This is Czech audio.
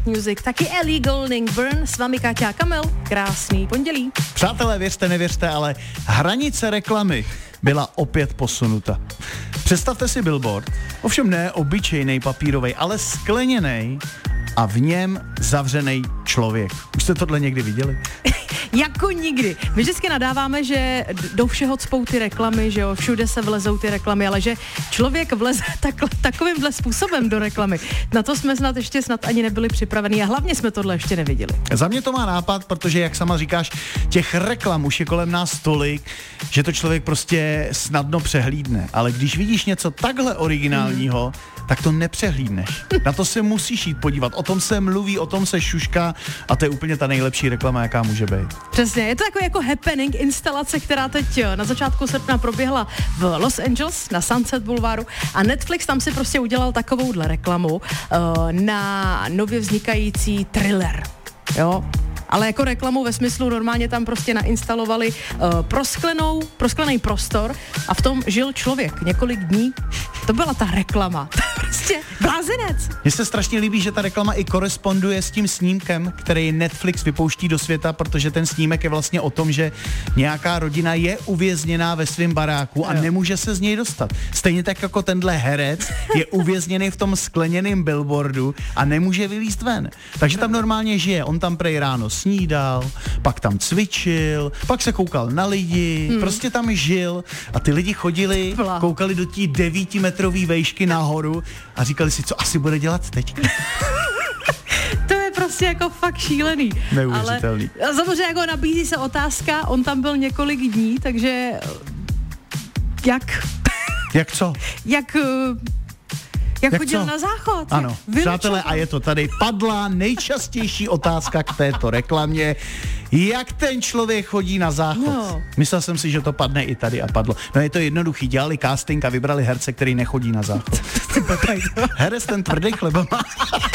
Music, taky Ellie Goulding, Burn, s vámi Káťa a Kamil, krásný pondělí. Přátelé, věřte, nevěřte, ale hranice reklamy byla opět posunuta. Představte si billboard, ovšem ne obyčejnej papírovej, ale skleněnej a v něm zavřený člověk. Už jste tohle někdy viděli? Jako nikdy. My vždycky nadáváme, že do všeho cpou ty reklamy, že jo, všude se vlezou ty reklamy, ale že člověk vleze takovýmhle způsobem do reklamy. Na to jsme snad ani nebyli připraveni a hlavně jsme tohle ještě neviděli. Za mě to má nápad, protože, jak sama říkáš, těch reklam už je kolem nás tolik, že to člověk prostě snadno přehlídne. Ale když vidíš něco takhle originálního, tak to nepřehlídneš. Na to se musíš jít podívat. O tom se mluví, o tom se šušká a to je úplně ta nejlepší reklama, jaká může být. Přesně, je to jako happening instalace, která teď na začátku srpna proběhla v Los Angeles na Sunset Boulevardu a Netflix tam si prostě udělal takovouhle reklamu na nově vznikající thriller. Jo? Ale jako reklamu ve smyslu normálně tam prostě nainstalovali prosklený prostor a v tom žil člověk několik dní. To byla ta reklama. Prostě blázinec. Mně se strašně líbí, že ta reklama i koresponduje s tím snímkem, který Netflix vypouští do světa, protože ten snímek je vlastně o tom, že nějaká rodina je uvězněná ve svém baráku a nemůže se z něj dostat. Stejně tak jako tenhle herec je uvězněný v tom skleněném billboardu a nemůže vylízt ven. Takže tam normálně žije. On tam prej ráno snídal, pak tam cvičil, pak se koukal na lidi, prostě tam žil a ty lidi chodili, koukali do tí 9metrový vejšky nahoru a říkali si, co asi bude dělat teď. To je prostě jako fakt šílený. Neuvěřitelný. Ale samozřejmě jako nabízí se otázka, on tam byl několik dní, takže jak? Jak co? Jak chodil co? na záchod? Ano, přátelé, a je to tady. Padla nejčastější otázka k této reklamě. Jak ten člověk chodí na záchod? No. Myslel jsem si, že to padne i tady a padlo. No je to jednoduchý, dělali casting a vybrali herce, který nechodí na záchod. Herec ten tvrdý chleba má.